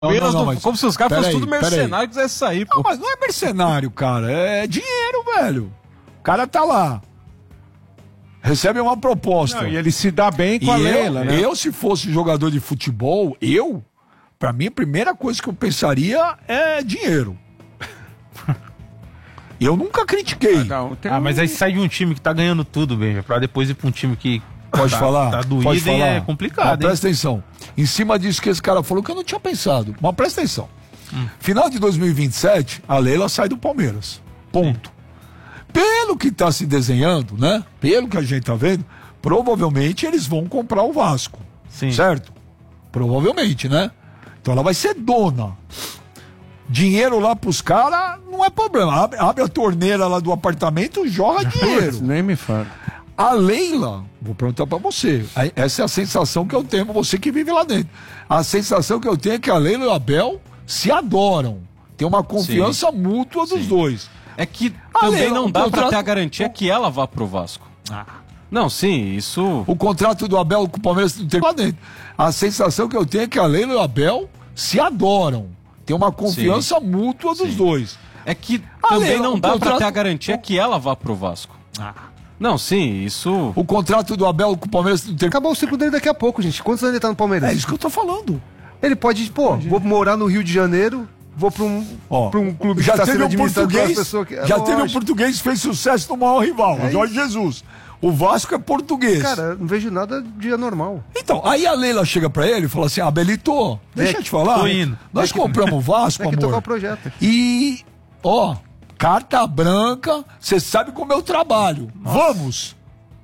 Como se os caras fossem tudo mercenário e quisessem sair, pô. Não, mas não é mercenário, cara. É dinheiro, velho. O cara tá lá. Recebe uma proposta. Não, e ele se dá bem com a Leila, né? Eu, se fosse jogador de futebol, pra mim, a primeira coisa que eu pensaria é dinheiro. Eu nunca critiquei. Mas aí sai de um time que tá ganhando tudo, Benja, pra depois ir pra um time que pode falar? Tá doído Pode falar. E é complicado. Presta atenção. Em cima disso que esse cara falou, que eu não tinha pensado. Mas presta atenção. Final de 2027, a Leila sai do Palmeiras. Ponto. Sim. Pelo que tá se desenhando, né? Pelo que a gente tá vendo, provavelmente eles vão comprar o Vasco. Sim. Certo? Provavelmente, né? Então ela vai ser dona. Dinheiro lá pros caras não é problema. Abre a torneira lá do apartamento, joga dinheiro. Nem me fala. A Leila, vou perguntar pra você. Essa é a sensação que eu tenho, você que vive lá dentro. A sensação que eu tenho é que a Leila e o Abel se adoram. Tem uma confiança mútua dos dois. É que também não dá pra ter a garantia que ela vá pro Vasco. Não, sim, isso... O contrato do Abel com o Palmeiras não tem lá dentro. A sensação que eu tenho é que a Leila e o Abel se adoram. Tem uma confiança mútua dos dois. É que também não dá pra ter a garantia que ela vá pro Vasco. Não, sim, isso... O contrato do Abel com o Palmeiras não tem... Acabou o ciclo dele daqui a pouco, gente. Quantos anos ele tá no Palmeiras? É isso que eu tô falando. Ele pode, vou morar no Rio de Janeiro, vou pra um clube já que tá teve sendo um administrado por português, pessoa que... Já teve um português que fez sucesso no maior rival, Jorge Jesus. O Vasco é português. Cara, não vejo nada de anormal. Então, aí a Leila chega pra ele e fala assim, Abelito, deixa eu te falar. Tô indo. Nós compramos o Vasco, Tem que amor. tocar o projeto. E, carta branca, você sabe como eu trabalho. Vamos.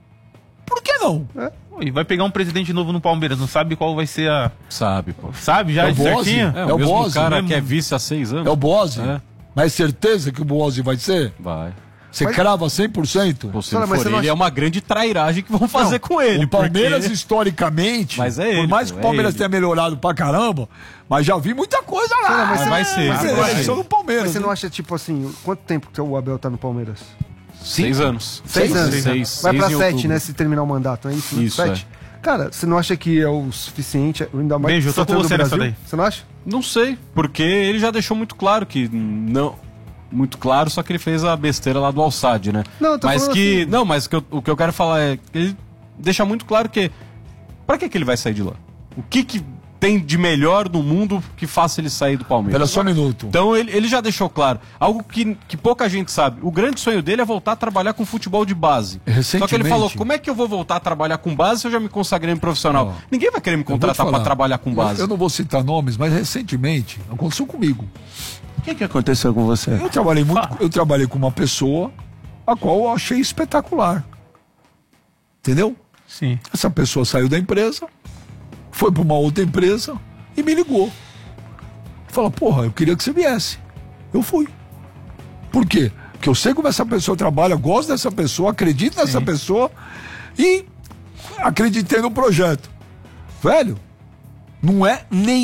Por que não? E vai pegar um presidente novo no Palmeiras, não sabe qual vai ser a... Sabe, pô. Sabe já É o certinho? Bozzi. É o mesmo Bozzi, cara né? que é vice há 6 anos. É o Bozzi. É. Mas é certeza que o Bozzi vai ser? Vai. Você crava 100%? Pô, se não for ele, é uma grande trairagem que vão fazer com ele. O Palmeiras, historicamente, Mas é ele, por mais que o Palmeiras tenha melhorado pra caramba, mas já vi muita coisa lá. Mas vai ser. Eles são no Palmeiras. Mas você não acha, tipo assim, quanto tempo que o Abel tá no Palmeiras? 6 anos. 6 anos. Vai Vai pra em 7, outubro. né? Se terminar o mandato, é isso? Isso, 7? Cara, você não acha que é o suficiente? Ainda mais Beijo, eu tô com você nessa daí. Você não acha? Não sei, porque ele já deixou muito claro que não... Muito claro, só que ele fez a besteira lá do Al-Sadd, né? Não, eu tô mas falando que assim. não, mas o que eu quero falar é que ele deixa muito claro que pra que ele vai sair de lá? O que tem de melhor no mundo que faça ele sair do Palmeiras? Espera só um minuto. Então ele já deixou claro algo que pouca gente sabe. O grande sonho dele é voltar a trabalhar com futebol de base. Só que ele falou: como é que eu vou voltar a trabalhar com base se eu já me consagrei em profissional? Ninguém vai querer me contratar para trabalhar com base. Eu não vou citar nomes, mas recentemente aconteceu comigo. O que aconteceu com você? Eu trabalhei com uma pessoa a qual eu achei espetacular. Entendeu? Sim. Essa pessoa saiu da empresa, foi para uma outra empresa e me ligou. Falou, porra, eu queria que você viesse. Eu fui. Por quê? Porque eu sei como essa pessoa trabalha, gosto dessa pessoa, acredito nessa pessoa e acreditei no projeto. Velho, não é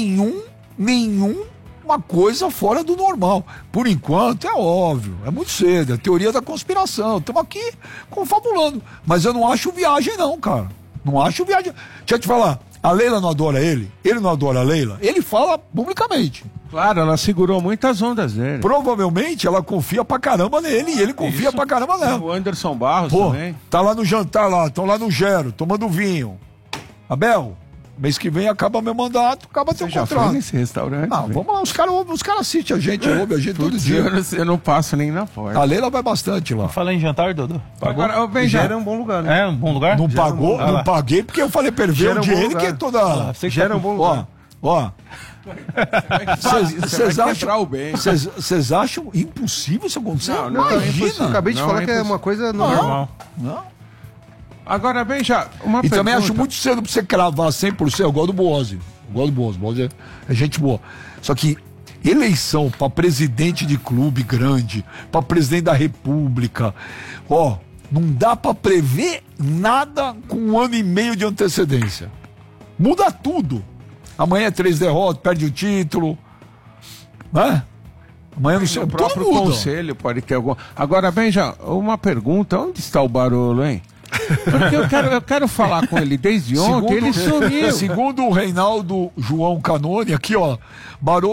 uma coisa fora do normal. Por enquanto, é óbvio, é muito cedo, é a teoria da conspiração. Estamos aqui confabulando. Mas eu não acho viagem, não, cara. Não acho viagem. Deixa eu te falar, a Leila não adora ele não adora a Leila, ele fala publicamente. Claro, ela segurou muitas ondas dele. Provavelmente ela confia pra caramba nele e ele confia pra caramba nela. O Anderson Barros também. Tá lá no jantar lá, estão lá no Gero, tomando vinho. Abel, mês que vem acaba meu mandato, acaba teu Já contrato. foi nesse restaurante? Não, vamos lá, os caras assistem a gente, ouvem a gente todo dia. Eu não passo nem na porta. A Leila vai bastante lá. Fala em jantar, Dodô. Pagou? Agora, bem, Gera um bom lugar, né? É um bom lugar? Não pagou, não paguei, porque eu falei pra ele ver Gera onde um bom ele lugar. que é toda... Gera um bom lugar. Ó. Vocês acham impossível isso acontecer? Não, é Imagina. impossível. Acabei de Não, falar é que é uma coisa normal. Não. Agora, bem, já, uma E pergunta. também acho muito cedo pra você cravar 100%. Eu gosto do Boazzi. O Boazzi é gente boa. Só que eleição pra presidente de clube grande, pra presidente da república, não dá pra prever nada com 1 ano e meio de antecedência. Muda tudo. Amanhã é 3 derrotas, perde o título. Né? Amanhã não sei. O próprio conselho pode ter algum. Agora, bem, já, uma pergunta: onde está o Barolo, hein? Porque eu quero falar com ele desde ontem, ele sumiu. Segundo o Reinaldo João Canone, aqui, ó, Barô